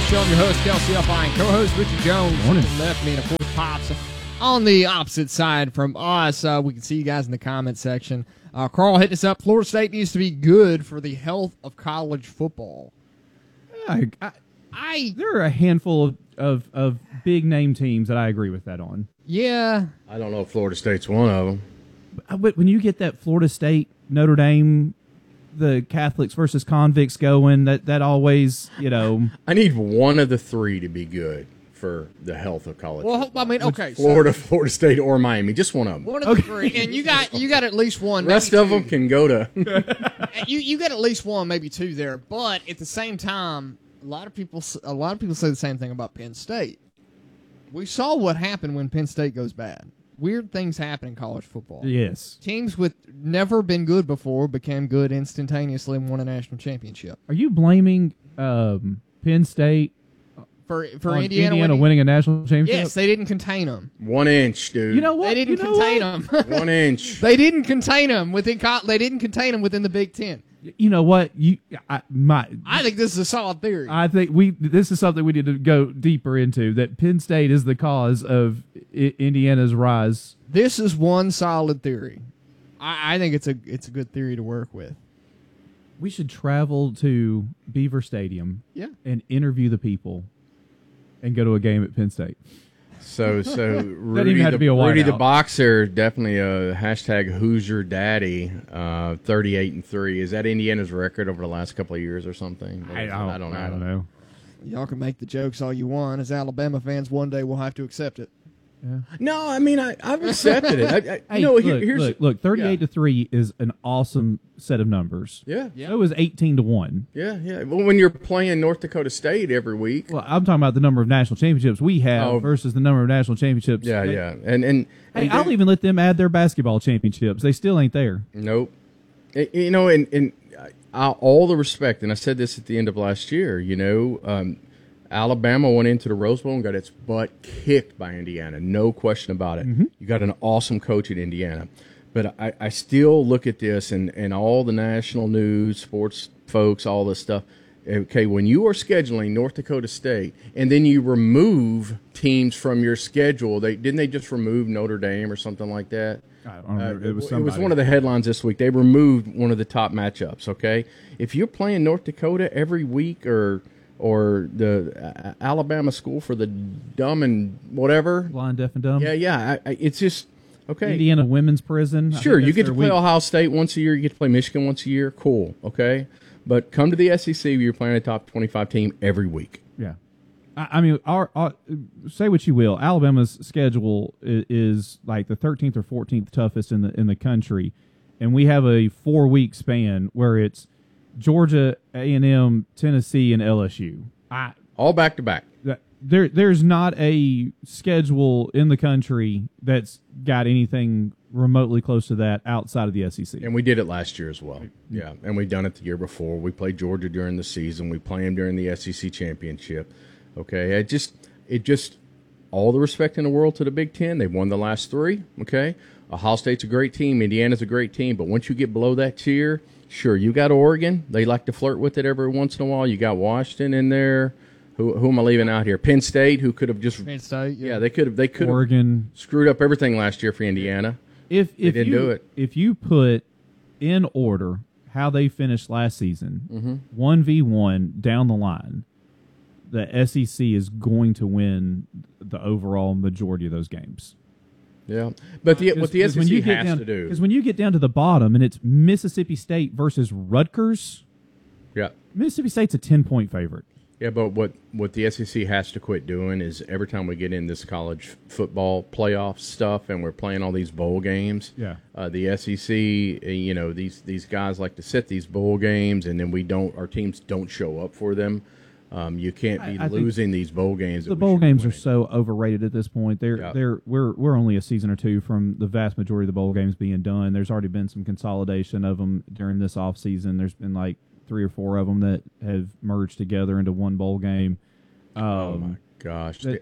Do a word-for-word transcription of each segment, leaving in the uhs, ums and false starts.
Show. I'm your host, Kelsey Upine, co-host Richard Jones. Morning. Left me, and of course, Pops on the opposite side from us. Uh, we can see you guys in the comment section. Uh, Carl hitting us up. Florida State needs to be good for the health of college football. I, I, I there are a handful of, of, of big name teams that I agree with that on. yeah. I don't know if Florida State's one of them. But when you get that Florida State, Notre Dame, the Catholics versus convicts going, that, that always, you know. I need one of the three to be good for the health of college Well, football. I mean, okay, Florida, so Florida State, or Miami. Just one of them. one of the three, and you got you got at least one. The rest maybe of them two. can go to. You you got at least one, maybe two there. But at the same time, a lot of people a lot of people say the same thing about Penn State. We saw what happened when Penn State goes bad. Weird things happen in college football. Yes. Teams with never been good before became good instantaneously and won a national championship. Are you blaming um, Penn State For for on Indiana, Indiana winning, winning a national championship? yes, they didn't contain them. One inch, dude. You know what? They didn't You know contain what? them. One inch. They didn't contain them within. co- They didn't contain them within the Big Ten. You know what? You, I, my, I think this is a solid theory. I think we. This is something we need to go deeper into. That Penn State is the cause of I- Indiana's rise. This is one solid theory. I, I think it's a it's a good theory to work with. We should travel to Beaver Stadium Yeah. and interview the people, and go to a game at Penn State. So, so Rudy, even have the, to be a Rudy the wideout. boxer, definitely a hashtag Hoosier Daddy, uh, thirty-eight and three. Is that Indiana's record over the last couple of years or something? I don't, I don't know. I don't know. Y'all can make the jokes all you want. As Alabama fans, one day we'll have to accept it. Yeah. No, I mean, I, I've accepted it. I, I, Hey, you know, look, here, here's look, look, thirty-eight yeah. to three is an awesome set of numbers. Yeah, Yeah. So it was eighteen to one. yeah, yeah. Well, when you're playing North Dakota State every week, Well, I'm talking about the number of national championships we have Oh. versus the number of national championships. yeah, they- yeah, and and, Hey, and I'll even let them add their basketball championships. They still ain't there. Nope. Y- You know, and, and I, all the respect, and I said this at the end of last year, you know, um, Alabama went into the Rose Bowl and got its butt kicked by Indiana. No question about it. You got an awesome coach at Indiana. But I, I still look at this and, and all the national news, sports folks, all this stuff. Okay, when you are scheduling North Dakota State and then you remove teams from your schedule, they didn't they just remove Notre Dame or something like that? I don't remember. Uh, it was it somebody. was one of the headlines this week. They removed one of the top matchups. Okay, if you're playing North Dakota every week, or or the uh, Alabama school for the dumb and whatever, blind, deaf, and dumb. yeah, yeah, I, I, it's just okay. Indiana women's prison. I Sure, think you that's get to their play week. Ohio State once a year. You get to play Michigan once a year. Cool, okay, but come to the S E C. You're playing a top twenty-five team every week. Yeah. I, I mean, our, our say what you will, Alabama's schedule is, is like the thirteenth or fourteenth toughest in the in the country, and we have a four week span where it's Georgia, A and M, Tennessee, and L S U. I All back to back. that there there's not a schedule in the country that's got anything remotely close to that outside of the S E C. And we did it last year as well. Yeah, and we've done it the year before. We played Georgia during the season. We play them during the S E C championship. Okay, it just, it just, all the respect in the world to the Big Ten. They've won the last three. Okay, Ohio State's a great team. Indiana's a great team. But once you get below that tier, sure, you got Oregon. They like to flirt with it every once in a while. You got Washington in there. Who, who am I leaving out here? Penn State, who could have just, Penn State, yeah, they could have, they could have Oregon. screwed up everything last year for Indiana. If if didn't you do it. if you put in order how they finished last season, one v one down the line, the S E C is going to win the overall majority of those games. Yeah, but the what the S E C has down, to do, because when you get down to the bottom and it's Mississippi State versus Rutgers, yeah. Mississippi State's a ten point favorite. Yeah, but what, what the S E C has to quit doing is every time we get in this college football playoff stuff and we're playing all these bowl games, Yeah. uh, the S E C, uh, you know, these these guys like to set these bowl games and then we don't, our teams don't show up for them. Um, you can't be I- I think losing these bowl games. that The we bowl should be games are winning. so overrated at this point. They're Yeah. they're we're we're only a season or two from the vast majority of the bowl games being done. There's already been some consolidation of them during this off season. There's been like three or four of them that have merged together into one bowl game. Um, Oh my gosh. that-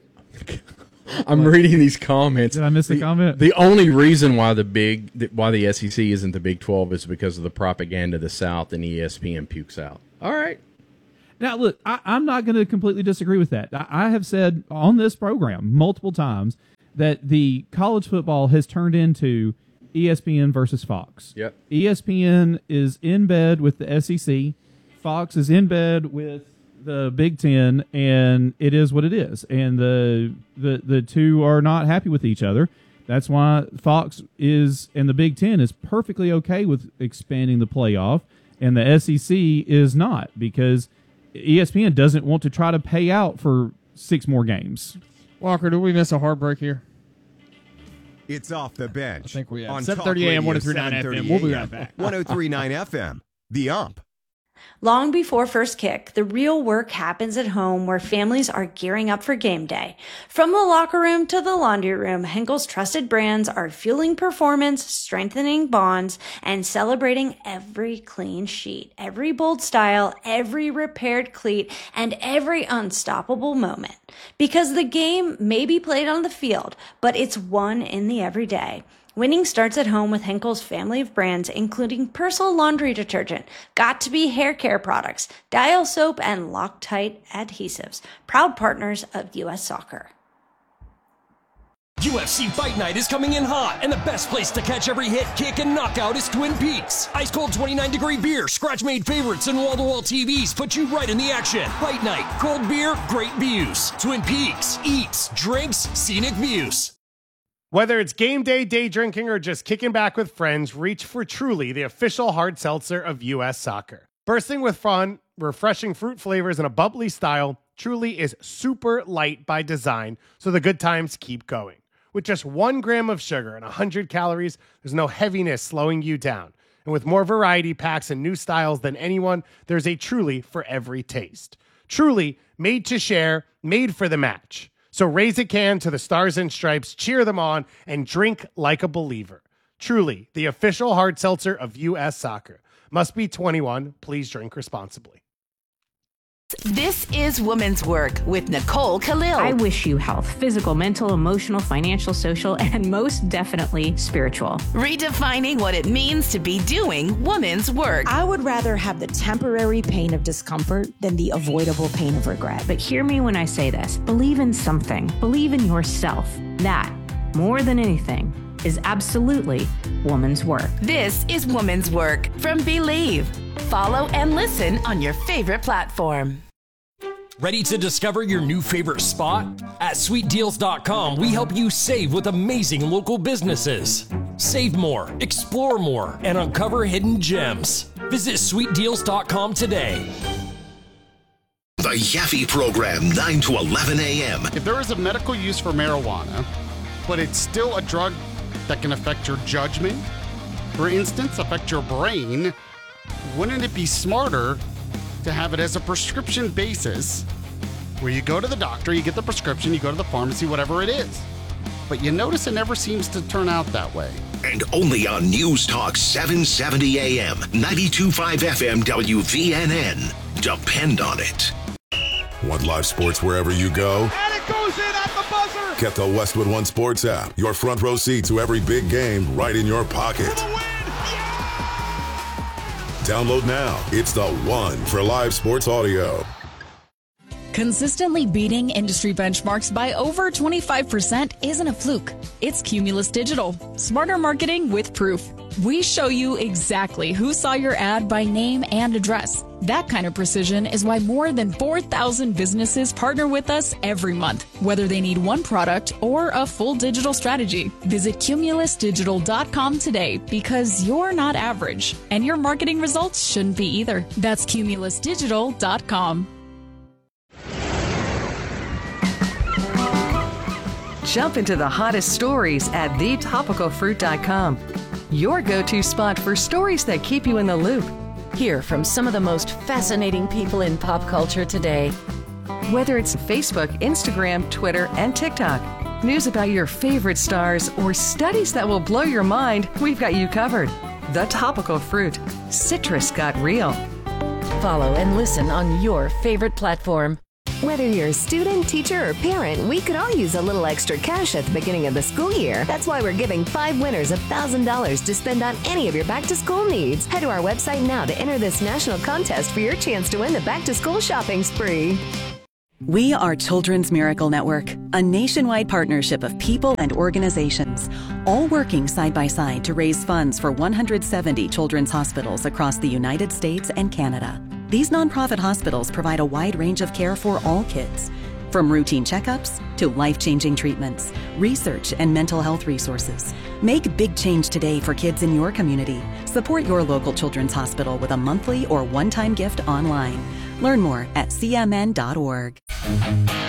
I'm reading these comments. Did I miss a comment? The only reason why the big that- why the S E C isn't the Big twelve is because of the propaganda the South and E S P N pukes out. All right. Now, look, I, I'm not going to completely disagree with that. I, I have said on this program multiple times that the college football has turned into E S P N versus Fox. Yep. E S P N is in bed with the S E C. Fox is in bed with the Big Ten, and it is what it is. And the the the two are not happy with each other. That's why Fox is, and the Big Ten is perfectly okay with expanding the playoff, and the S E C is not, because E S P N doesn't want to try to pay out for six more games. Walker, did we miss a hard break here? It's Off the Bench. I think we have. On seven thirty a.m., Talk Radio, one oh three point nine F M. We'll be right back. one oh three point nine F M. The Ump. Long before first kick, the real work happens at home where families are gearing up for game day. From the locker room to the laundry room, Henkel's trusted brands are fueling performance, strengthening bonds, and celebrating every clean sheet, every bold style, every repaired cleat, and every unstoppable moment. Because the game may be played on the field, but it's won in the everyday. Winning starts at home with Henkel's family of brands, including Persil laundry detergent, Got2b hair care products, Dial soap, and Loctite adhesives. Proud partners of U S Soccer. U F C Fight Night is coming in hot, and the best place to catch every hit, kick, and knockout is Twin Peaks. Ice-cold twenty-nine degree beer, scratch-made favorites, and wall-to-wall T Vs put you right in the action. Fight Night, cold beer, great views. Twin Peaks, eats, drinks, scenic views. Whether it's game day, day drinking, or just kicking back with friends, reach for Truly, the official hard seltzer of U S Soccer. Bursting with fun, refreshing fruit flavors, and a bubbly style, Truly is super light by design, so the good times keep going. With just one gram of sugar and one hundred calories, there's no heaviness slowing you down. And with more variety packs and new styles than anyone, there's a Truly for every taste. Truly, made to share, made for the match. So raise a can to the Stars and Stripes, cheer them on, and drink like a believer. Truly, the official hard seltzer of U S Soccer. Must be twenty-one. Please drink responsibly. This is Women's Work with Nicole Khalil. I wish you health, physical, mental, emotional, financial, social, and most definitely spiritual. Redefining what it means to be doing women's work. I would rather have the temporary pain of discomfort than the avoidable pain of regret. But hear me when I say this. Believe in something. Believe in yourself. That, more than anything, is absolutely woman's work. This is Women's Work from Believe. Follow and listen on your favorite platform. Ready to discover your new favorite spot? At sweet deals dot com, we help you save with amazing local businesses. Save more, explore more, and uncover hidden gems. Visit sweet deals dot com today. The Yaffe Program, nine to eleven a.m. If there is a medical use for marijuana, but it's still a drug that can affect your judgment, for instance, affect your brain, wouldn't it be smarter to have it as a prescription basis where you go to the doctor, you get the prescription, you go to the pharmacy, whatever it is. But you notice it never seems to turn out that way. And only on News Talk seven seventy a.m., ninety-two point five F M W V N N. Depend on it. Want live sports wherever you go? And it goes in at the buzzer! Get the Westwood One Sports app. Your front row seat to every big game right in your pocket. Download now. It's the one for live sports audio. Consistently beating industry benchmarks by over twenty-five percent isn't a fluke. It's Cumulus Digital. Smarter marketing with proof. We show you exactly who saw your ad by name and address. That kind of precision is why more than four thousand businesses partner with us every month, whether they need one product or a full digital strategy. Visit cumulus digital dot com today, because you're not average, and your marketing results shouldn't be either. That's cumulus digital dot com. Jump into the hottest stories at the topical fruit dot com. Your go-to spot for stories that keep you in the loop. Hear from some of the most fascinating people in pop culture today. Whether it's Facebook, Instagram, Twitter, and TikTok, news about your favorite stars, or studies that will blow your mind, we've got you covered. The Topical Fruit. Citrus got real. Follow and listen on your favorite platform. Whether you're a student, teacher, or parent, we could all use a little extra cash at the beginning of the school year. That's why we're giving five winners one thousand dollars to spend on any of your back-to-school needs. Head to our website now to enter this national contest for your chance to win the back-to-school shopping spree. We are Children's Miracle Network, a nationwide partnership of people and organizations, all working side by side to raise funds for one hundred seventy children's hospitals across the United States and Canada. These nonprofit hospitals provide a wide range of care for all kids, from routine checkups to life-changing treatments, research, and mental health resources. Make big change today for kids in your community. Support your local children's hospital with a monthly or one-time gift online. Learn more at c m n dot org.